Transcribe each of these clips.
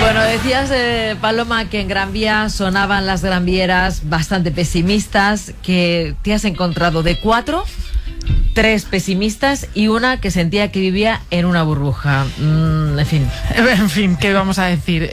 Bueno, decías, Paloma, que en Gran Vía sonaban las granvieras bastante pesimistas, que te has encontrado de 4, 3 pesimistas y una que sentía que vivía en una burbuja. En fin, ¿qué vamos a decir?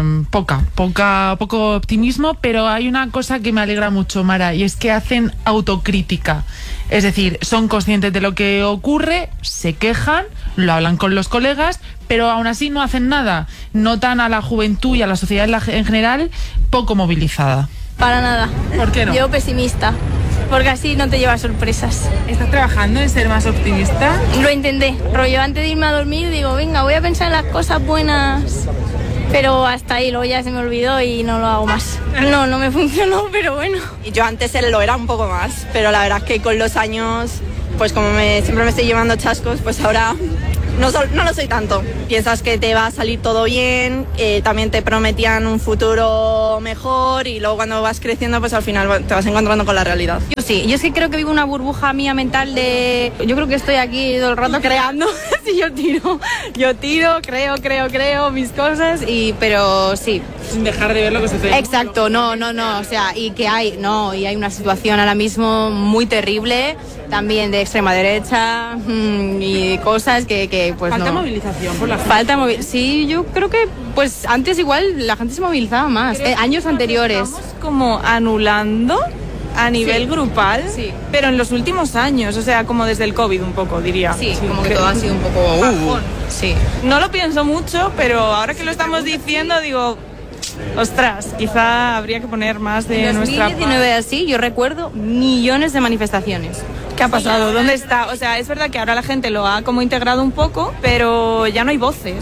Poco optimismo, pero hay una cosa que me alegra mucho, Mara, y es que hacen autocrítica. Es decir, son conscientes de lo que ocurre, se quejan, lo hablan con los colegas, pero aún así no hacen nada. Notan a la juventud y a la sociedad en general poco movilizada. Para nada. ¿Por qué no? Yo pesimista, porque así no te llevas sorpresas. ¿Estás trabajando en ser más optimista? Lo intenté, rollo, antes de irme a dormir digo, venga, voy a pensar en las cosas buenas, pero hasta ahí, luego ya se me olvidó y no lo hago más. No me funcionó, pero bueno. Yo antes lo era un poco más, pero la verdad es que con los años, pues como siempre me estoy llevando chascos, pues ahora no lo soy tanto. Piensas que te va a salir todo bien, también te prometían un futuro mejor y luego cuando vas creciendo, pues al final te vas encontrando con la realidad. Yo sí, yo es que creo que vivo una burbuja mía mental de... Yo creo que estoy aquí todo el rato creando. Sí, yo tiro, creo mis cosas, pero sí. Sin dejar de ver lo que sucede. Exacto, no, o sea, y hay una situación ahora mismo muy terrible, también de extrema derecha y cosas que pues falta no. Movilización por la gente. Sí, yo creo que pues antes igual la gente se movilizaba más, años anteriores. Estamos como anulando a nivel grupal, pero en los últimos años, o sea, como desde el COVID un poco, diría. Sí, como que todo ha sido un poco... Sí. No lo pienso mucho, pero ahora que lo estamos diciendo, digo... Ostras, quizá habría que poner más de nuestra parte. En 2019 así, yo recuerdo millones de manifestaciones. ¿Qué ha pasado? ¿Dónde está? O sea, es verdad que ahora la gente lo ha como integrado un poco, pero ya no hay voces.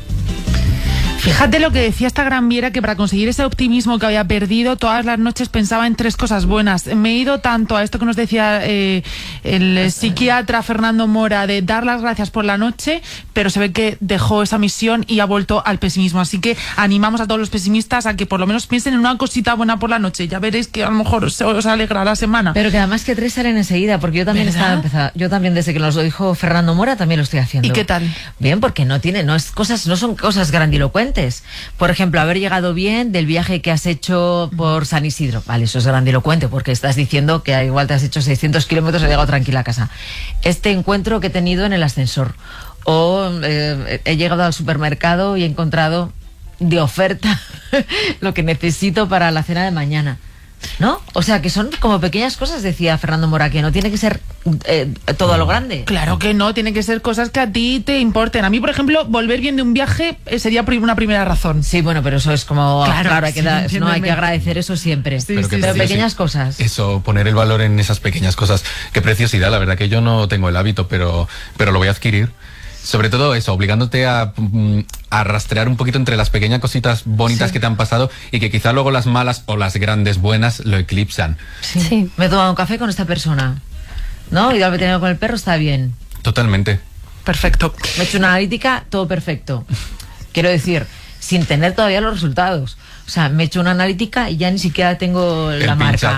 Fíjate lo que decía esta granviera, que para conseguir ese optimismo que había perdido, todas las noches pensaba en 3 cosas buenas. Me he ido tanto a esto que nos decía el psiquiatra Fernando Mora, de dar las gracias por la noche, pero se ve que dejó esa misión y ha vuelto al pesimismo. Así que animamos a todos los pesimistas a que por lo menos piensen en una cosita buena por la noche. Ya veréis que a lo mejor os alegra la semana. Pero que además que 3 salen enseguida, porque yo también estaba empezando. Yo también, desde que nos lo dijo Fernando Mora, también lo estoy haciendo. ¿Y qué tal? Bien, porque no son cosas grandilocuentes. Por ejemplo, haber llegado bien del viaje que has hecho por San Isidro. Vale, eso es grandilocuente, porque estás diciendo que igual te has hecho 600 kilómetros y has llegado tranquila a casa. Este encuentro que he tenido en el ascensor. O he llegado al supermercado y he encontrado de oferta lo que necesito para la cena de mañana. ¿No? O sea, que son como pequeñas cosas, decía Fernando Mora, que no tiene que ser todo a lo grande. Claro que no, tiene que ser cosas que a ti te importen. A mí, por ejemplo, volver bien de un viaje sería una primera razón. Sí, bueno, pero eso es como... Claro, hay que agradecer eso siempre. Sí, pero pequeñas cosas. Eso, poner el valor en esas pequeñas cosas. Qué preciosidad, la verdad que yo no tengo el hábito, pero lo voy a adquirir. Sobre todo eso, obligándote a rastrear un poquito entre las pequeñas cositas bonitas que te han pasado y que quizá luego las malas o las grandes buenas lo eclipsan. Sí. Me he tomado un café con esta persona, ¿no? Y al veterinario con el perro está bien. Totalmente. Perfecto. Me he hecho una analítica, todo perfecto. Quiero decir, sin tener todavía los resultados. O sea, me he hecho una analítica y ya ni siquiera tengo la marca.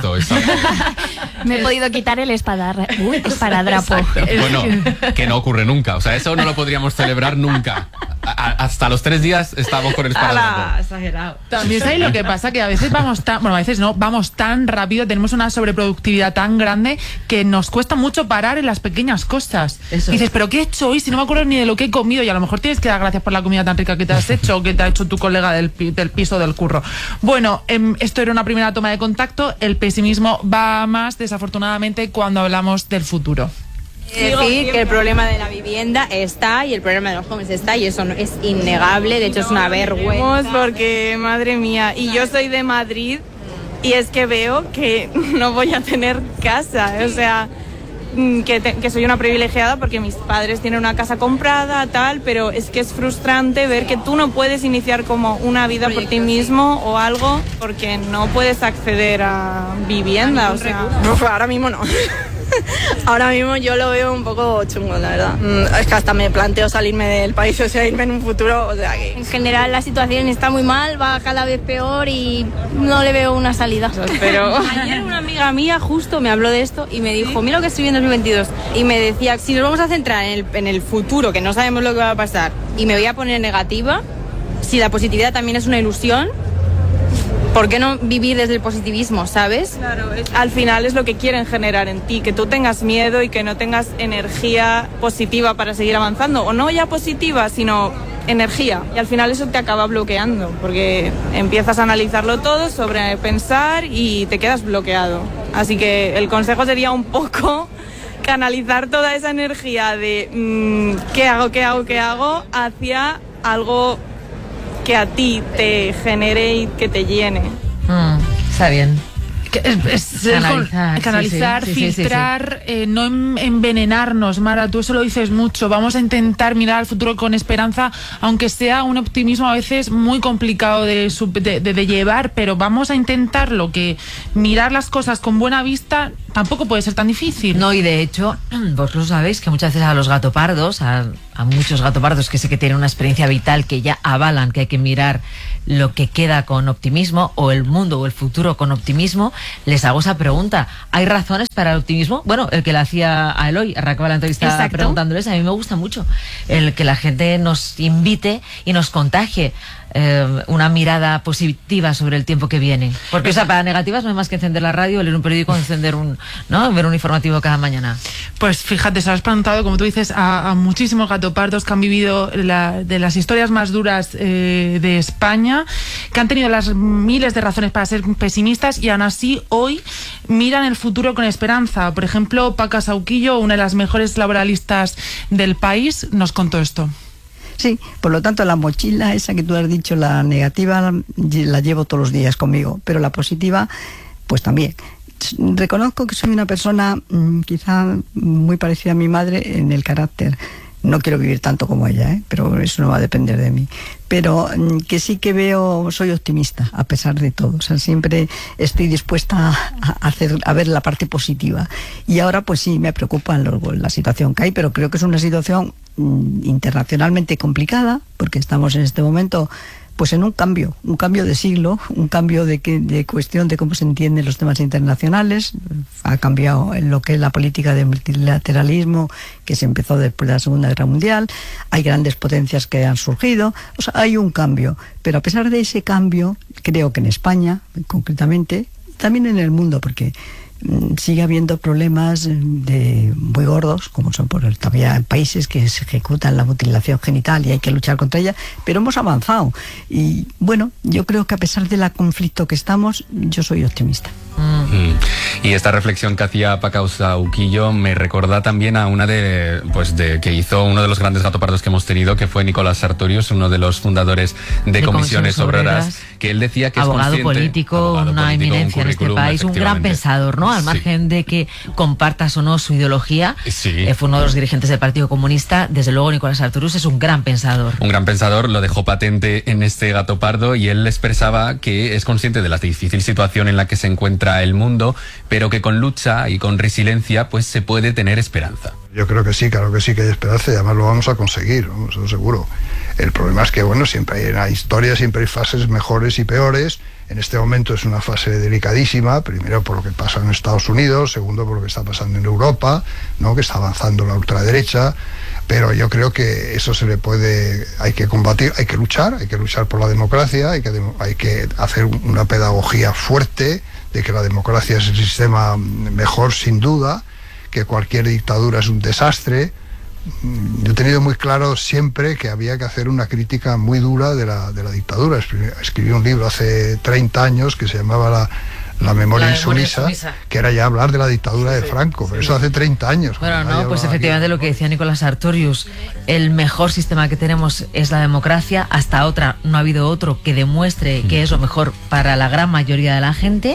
Me he podido quitar el esparadrapo. Bueno, que no ocurre nunca. O sea, eso no lo podríamos celebrar nunca. Hasta los 3 días estábamos con el esparadrapo. Exagerado. También sabéis lo que pasa, que a veces vamos tan rápido, tenemos una sobreproductividad tan grande que nos cuesta mucho parar en las pequeñas cosas. Eso. Dices, ¿pero qué he hecho hoy? Si no me acuerdo ni de lo que he comido, y a lo mejor tienes que dar gracias por la comida tan rica que te has hecho o que te ha hecho tu colega del piso del curro. Bueno, esto era una primera toma de contacto. El pesimismo va más, desafortunadamente, cuando hablamos del futuro. Decir que el problema de la vivienda está y el problema de los jóvenes está, y eso no, es innegable, de hecho es una vergüenza. Porque, madre mía, y yo soy de Madrid y es que veo que no voy a tener casa, o sea... Que soy una privilegiada porque mis padres tienen una casa comprada, tal, pero es que es frustrante ver que tú no puedes iniciar como una vida por ti mismo o algo porque no puedes acceder a vivienda, o sea... No, ahora mismo no. Ahora mismo yo lo veo un poco chungo, la verdad. Es que hasta me planteo salirme del país, o sea, irme en un futuro, o sea que... En general la situación está muy mal, va cada vez peor y no le veo una salida. Pero ayer una amiga mía justo me habló de esto y me dijo, mira lo que estoy viendo en 2022. Y me decía, si nos vamos a centrar en el futuro, que no sabemos lo que va a pasar, y me voy a poner negativa, si la positividad también es una ilusión, ¿por qué no vivir desde el positivismo, sabes? Claro, al final es lo que quieren generar en ti, que tú tengas miedo y que no tengas energía positiva para seguir avanzando, o no ya positiva, sino energía. Y al final eso te acaba bloqueando, porque empiezas a analizarlo todo, sobrepensar y te quedas bloqueado. Así que el consejo sería un poco canalizar toda esa energía de ¿qué hago? Hacia algo que a ti te genere y que te llene. Está bien. Canalizar, filtrar, no envenenarnos. Mara, tú eso lo dices mucho. Vamos a intentar mirar al futuro con esperanza, aunque sea un optimismo a veces muy complicado de llevar, pero vamos a intentarlo, que mirar las cosas con buena vista tampoco puede ser tan difícil. No, y de hecho, vos lo sabéis, que muchas veces a los gatopardos, a muchos gatopardos que sé que tienen una experiencia vital, que ya avalan que hay que mirar lo que queda con optimismo, o el mundo o el futuro con optimismo, les hago esa pregunta. ¿Hay razones para el optimismo? Bueno, el que le hacía a Eloy, arrancaba la entrevista. Exacto. Preguntándoles, a mí me gusta mucho el que la gente nos invite y nos contagie una mirada positiva sobre el tiempo que viene, porque o sea, para negativas no hay más que encender la radio, leer un periódico, encender ver un informativo cada mañana. Pues fíjate, se lo has preguntado, como tú dices, a muchísimos gatopardos que han vivido de las historias más duras de España, que han tenido las miles de razones para ser pesimistas y aún así hoy miran el futuro con esperanza. Por ejemplo, Paca Sauquillo, una de las mejores laboralistas del país, nos contó esto. Sí, por lo tanto la mochila esa que tú has dicho, la negativa, la llevo todos los días conmigo, pero la positiva, pues también. Reconozco que soy una persona quizá muy parecida a mi madre en el carácter. No quiero vivir tanto como ella, pero eso no va a depender de mí. Pero que sí que soy optimista, a pesar de todo. O sea, siempre estoy dispuesta a ver la parte positiva. Y ahora, pues sí, me preocupa la situación que hay, pero creo que es una situación internacionalmente complicada, porque estamos en este momento pues en un cambio de siglo, un cambio de cuestión de cómo se entienden los temas internacionales. Ha cambiado en lo que es la política de multilateralismo que se empezó después de la Segunda Guerra Mundial. Hay grandes potencias que han surgido, o sea, hay un cambio, pero a pesar de ese cambio, creo que en España, concretamente, también en el mundo, porque sigue habiendo problemas muy gordos, como son todavía países que se ejecutan la mutilación genital y hay que luchar contra ella, pero hemos avanzado. Y bueno, yo creo que a pesar del conflicto que estamos, yo soy optimista. Y esta reflexión que hacía Paca Sauquillo me recuerda también a una que hizo uno de los grandes gatopardos que hemos tenido, que fue Nicolás Sartorius, uno de los fundadores de Comisiones Obreras, que él decía que abogado es consciente, político, una eminencia en este país, un gran pensador, ¿no? Al margen de que compartas o no su ideología, fue uno de los dirigentes del Partido Comunista. Desde luego, Nicolás Sartorius es un gran pensador. Un gran pensador, lo dejó patente en este gatopardo, y él expresaba que es consciente de la difícil situación en la que se encuentra el mundo, pero que con lucha y con resiliencia pues se puede tener esperanza. Yo creo que sí, claro que sí que hay esperanza, y además lo vamos a conseguir, eso seguro. El problema es que, bueno, siempre hay en la historia, siempre hay fases mejores y peores. En este momento es una fase delicadísima, primero por lo que pasa en Estados Unidos, segundo por lo que está pasando en Europa, ¿no?, que está avanzando la ultraderecha, pero yo creo que eso hay que combatir, hay que luchar por la democracia, hay que hacer una pedagogía fuerte de que la democracia es el sistema mejor, sin duda, que cualquier dictadura es un desastre. Yo he tenido muy claro siempre que había que hacer una crítica muy dura de la dictadura. Escribí un libro hace 30 años que se llamaba La memoria insumisa, que era ya hablar de la dictadura de Franco, pero eso hace 30 años. Bueno, no, pues efectivamente lo que decía Nicolás Sartorius, el mejor sistema que tenemos es la democracia. Hasta ahora no ha habido otro que demuestre que es lo mejor para la gran mayoría de la gente.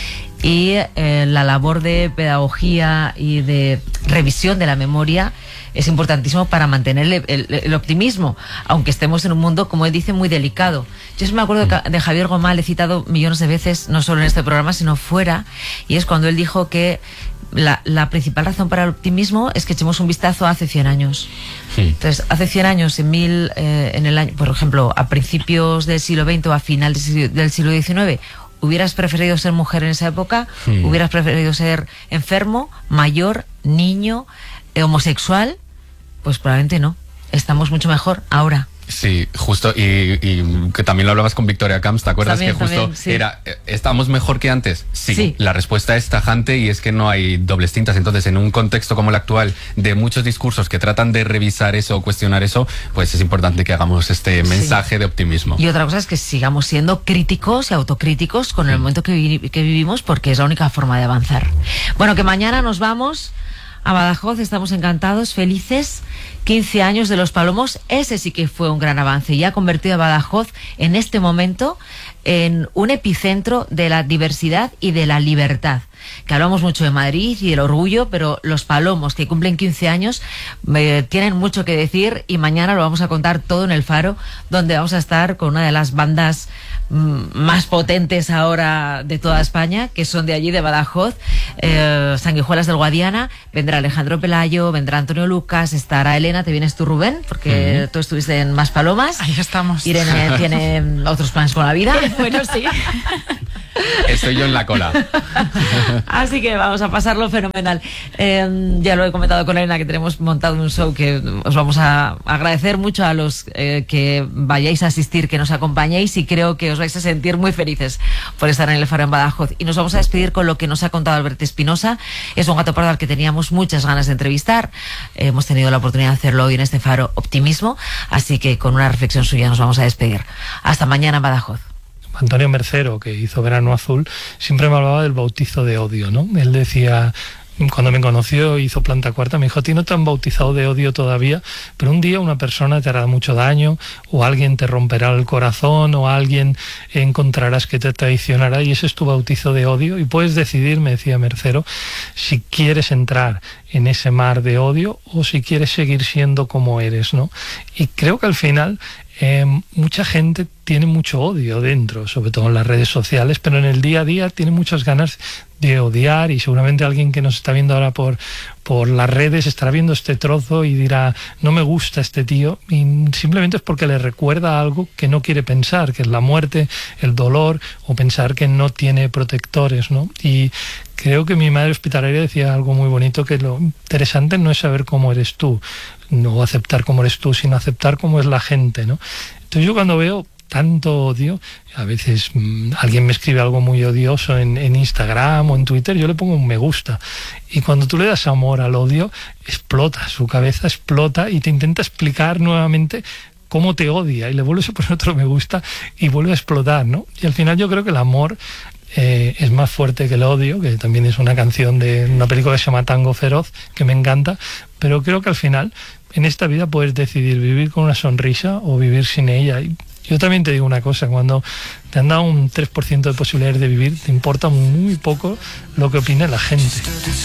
Y la labor de pedagogía y de revisión de la memoria es importantísimo para mantener el optimismo, aunque estemos en un mundo, como él dice, muy delicado. Yo me acuerdo de Javier Gomá, le he citado millones de veces, no solo en este programa, sino fuera, y es cuando él dijo que la principal razón para el optimismo es que echemos un vistazo a hace 100 años. Entonces, hace 100 años, en el año, por ejemplo, a principios del siglo XX o a final del siglo XIX, ¿hubieras preferido ser mujer en esa época? ¿Hubieras preferido ser enfermo, mayor, niño, homosexual? Pues probablemente no. Estamos mucho mejor ahora. Sí, justo, y que también lo hablabas con Victoria Camps, ¿te acuerdas? También, que justo también, sí. era, ¿estamos mejor que antes? Sí. La respuesta es tajante y es que no hay dobles tintas. Entonces, en un contexto como el actual, de muchos discursos que tratan de revisar eso o cuestionar eso, pues es importante que hagamos este mensaje de optimismo. Y otra cosa es que sigamos siendo críticos y autocríticos con el momento que vivimos, porque es la única forma de avanzar. Bueno, que mañana nos vamos a Badajoz, estamos encantados, felices. 15 años de Los Palomos, ese sí que fue un gran avance y ha convertido a Badajoz en este momento en un epicentro de la diversidad y de la libertad. Que hablamos mucho de Madrid y del orgullo, pero Los Palomos, que cumplen 15 años, tienen mucho que decir, y mañana lo vamos a contar todo en El Faro, donde vamos a estar con una de las bandas más potentes ahora de toda España, que son de allí, de Badajoz, Sanguijuelas del Guadiana. Vendrá Alejandro Pelayo, vendrá Antonio Lucas, estará Elena. ¿Te vienes tú, Rubén? Porque tú estuviste en Más Palomas. Ahí estamos. Irene tiene otros planes con la vida. Bueno, sí. Estoy yo en la cola. Así que vamos a pasarlo fenomenal. Ya lo he comentado con Elena, que tenemos montado un show que os vamos a agradecer mucho a los que vayáis a asistir, que nos acompañéis, y creo que os vais a sentir muy felices por estar en El Faro en Badajoz. Y nos vamos a despedir con lo que nos ha contado Albert Espinosa. Es un gato pardo al que teníamos muchas ganas de entrevistar. Hemos tenido la oportunidad de hacerlo hoy en este Faro Optimismo, así que con una reflexión suya nos vamos a despedir. Hasta mañana en Badajoz. Antonio Mercero, que hizo Verano Azul, siempre me hablaba del bautizo de odio, ¿no? Él decía, cuando me conoció, hizo Planta Cuarta, me dijo: a ti no te han bautizado de odio todavía, pero un día una persona te hará mucho daño, o alguien te romperá el corazón, o alguien encontrarás que te traicionará, y ese es tu bautizo de odio, y puedes decidir, me decía Mercero, si quieres entrar en ese mar de odio o si quieres seguir siendo como eres, ¿no? Y creo que al final mucha gente tiene mucho odio dentro, sobre todo en las redes sociales, pero en el día a día tiene muchas ganas de odiar, y seguramente alguien que nos está viendo ahora por las redes estará viendo este trozo y dirá: no me gusta este tío, y simplemente es porque le recuerda algo que no quiere pensar, que es la muerte, el dolor, o pensar que no tiene protectores, ¿no? Y creo que mi madre hospitalaria decía algo muy bonito, que lo interesante no es saber cómo eres tú, no aceptar cómo eres tú, sino aceptar cómo es la gente, ¿no? Entonces yo cuando veo tanto odio, a veces alguien me escribe algo muy odioso en Instagram o en Twitter, yo le pongo un me gusta, y cuando tú le das amor al odio, explota, su cabeza explota y te intenta explicar nuevamente cómo te odia, y le vuelves a poner otro me gusta y vuelve a explotar, ¿no? Y al final yo creo que el amor es más fuerte que el odio, que también es una canción de una película que se llama Tango Feroz, que me encanta, pero creo que al final en esta vida puedes decidir vivir con una sonrisa o vivir sin ella. Y yo también te digo una cosa: cuando te han dado un 3% de posibilidades de vivir, te importa muy poco lo que opine la gente.